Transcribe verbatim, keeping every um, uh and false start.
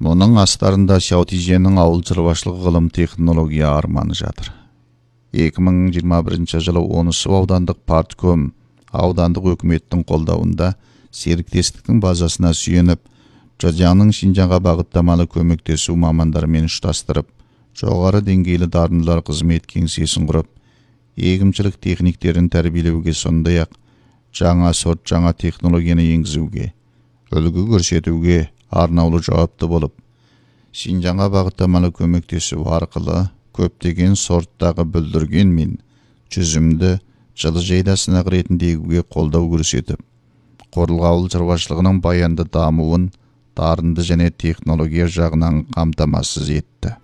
Мұның астарында Шаутиженің ауыл шаруашылығы ғылым технология арманы жатыр. екі мың жиырма бірінші жылы онысы аудандық партком аудандық өкіметтің қолдауында серіктестіктің базасына сүйеніп, Чжоджаңның Шинжаңға бағыттамалы көмектесу мамандарымен ұштастырып, жоғары деңгейлі дарындылар қызмет кеңсесін құрып, егіншілік техниктерін тәрбиелеуге, сондай-ақ жаңа сорт, жаңа технологияны енгізуге, үлгі көрсетуге арнаулы жауапты болып, Шинжаңға бағыттамалы көмектесу арқылы көптеген сорттағы бүлдірген мен жүзімді жылыжайда сынақ ретінде егуге қолдау көрсетіп, Қорлы ауыл шаруашылығының баянды дамуын дарынды және технология жағынан қамтамасыз етті.